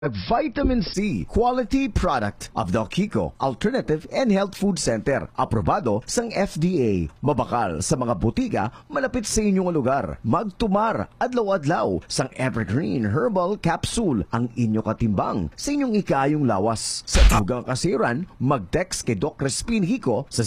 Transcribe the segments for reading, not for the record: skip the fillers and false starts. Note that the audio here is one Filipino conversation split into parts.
Vitamin C, quality product of the Kiko Alternative and Health Food Center. Aprobado sang FDA. Mabakal sa mga butika malapit sa inyong lugar. Magtumar adlaw-adlaw sang Evergreen Herbal Capsule ang inyo katimbang sa inyong ikayong lawas. Sa tugang kasiran, mag-text kay Doc Crispin Hico sa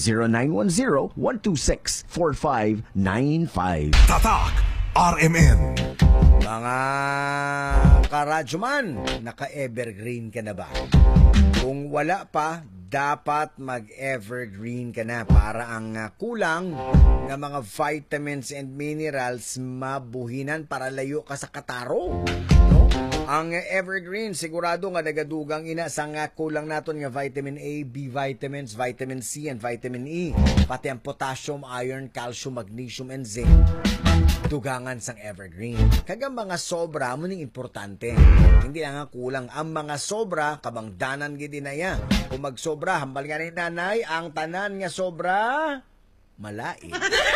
0910-126-4595. Tatak RMN. Mga karadyoman, naka-evergreen ka na ba? Kung wala pa, dapat mag-evergreen ka na para ang kulang ng mga vitamins and minerals mabuhinan para layo ka sa kataro. No? Ang evergreen, sigurado nga nagadugang ina sa nga kulang naton nga vitamin A, B vitamins, vitamin C, and vitamin E. Pati ang potassium, iron, calcium, magnesium, and zinc. Dugangan sang evergreen. Kagang mga sobra mo ning importante. Hindi lang nga kulang. Ang mga sobra, kabangdanan gidi na ya. Kung magsobra, hambal nga ni nanay, ang tanan nga sobra, malait.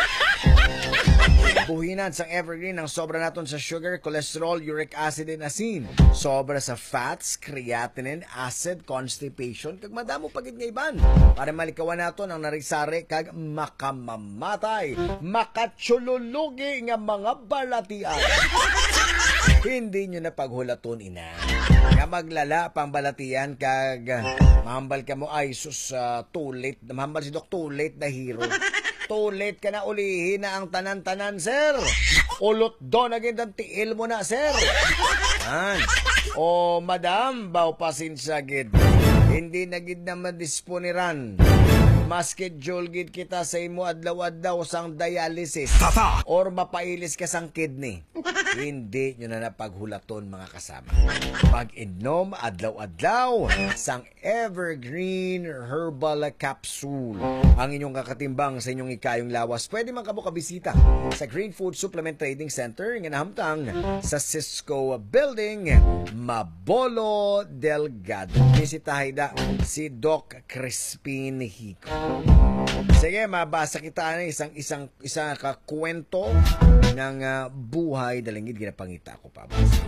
Buhinan sang evergreen ang sobra naton sa sugar, cholesterol, uric acid, and asin. Sobra sa fats, creatinine, acid, constipation, kag madamo pagid nga iban. Para malikawan naton ang narisari kag makamamatay, makatsululugi nga mga balatian. Hindi nyo na paghulaton ina. Nga maglala pang balatian kag mahambal ka mo ay sus too late. Mahambal si Doc too late na hero. Too late ka na ulihin na ang tanan-tanan, sir. Ulot do naging ang tiil mo na, sir. Yan. O, madam, baw pasensya gid. Hindi na gid na madisponiran. Maskedule gid kita sa imo adlaw-adlaw sang dialysis or mapailis ka sang kidney. Hindi nyo na napaghulaton mga kasama. Pag-inom adlaw-adlaw sang Evergreen Herbal Capsule. Ang inyong kakatimbang sa inyong ikayong lawas. Pwede man kamo kabisita sa Green Food Supplement Trading Center nga nahamtang sa Cisco Building, Mabolo Delgado. Bisitahin na si Doc Crispin Hico. Sige, mabasa kita na isang kakwento ng buhay dalingid ginapangita ko pa.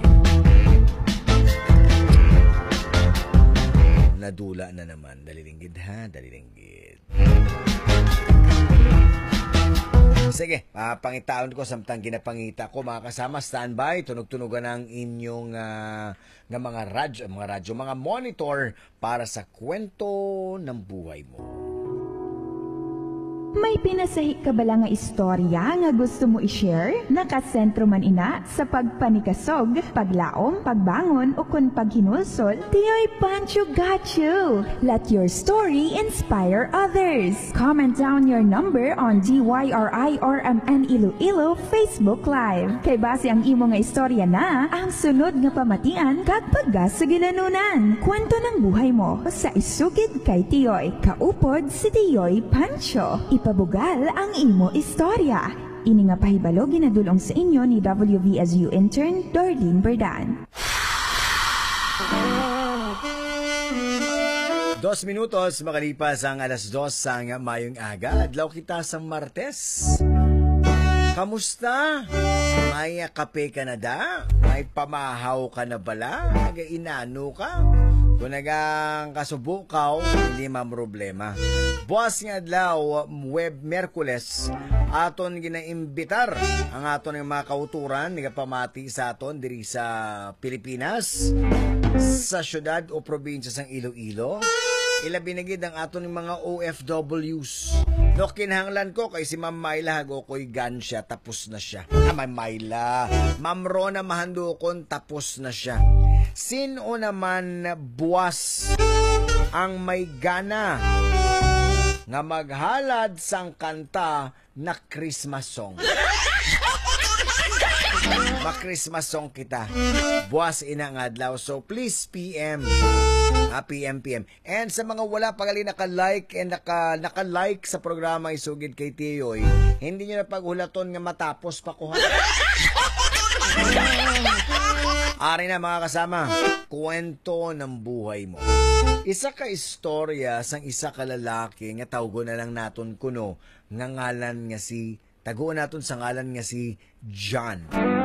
Nadula na naman dalilinggid ha, dalilinggid. Sige, pangitaon ko samtang ginapangita ko mga kasama, standby, tunog-tunogan ang inyong nga mga radyo, mga monitor para sa kwento ng buhay mo. May pinasahi ka bala nga istorya nga gusto mo i-share? Nakasentro man ina sa pagpanikasog, paglaom, pagbangon o kun paghinulsol? Tioy Pancho got you! Let your story inspire others. Comment down your number on DYRI-RMN Iloilo Facebook Live. Kay base ang imo nga istorya na ang sunod nga pamatian kag paggas sa ginanunan. Kwento ng buhay mo sa isugid kay Tioy. Kaupod si Tioy Pancho. Ipabugal ang imo istorya. Ini nga pahibalo ginadulong sa inyo ni WVSU intern Dorlene Berdan. 2 minutos makalipas ang 2:00 sang mayong aga. Adlaw kita sa Martes. Kamusta? May kape ka na da? May pamahaw ka na bala? Nagainano ka? Kung nagang kasubukaw, hindi problema. Buwas nga adlaw, Merkules, aton ginaimbitar ang aton ng mga kauturan, pamati sa aton diri sa Pilipinas, sa syudad o probinsya sang Iloilo. Ilabinagid ang aton ng mga OFWs. No, kinahanglan ko kay si Ma'am Myla hagokoy gansya, tapos na siya. Ma'am Myla, Ma'am Rona mahandukon, tapos na siya. Sino naman buwas ang may gana nga maghalad sang kanta na Christmas song? Ma-Christmas song kita. Buwas ina nga adlaw. So please PM. PM. And sa mga wala pagali naka-like and naka-like sa programa Isugid kay Tiyoy, hindi nyo na paghulaton nga matapos pa ko. Ari na mga kasama, kwento ng buhay mo. Isa ka istorya sang isa ka lalaki nga tawgo na lang naton kuno nga ngalan nga si taguan naton sa ngalan nga si John.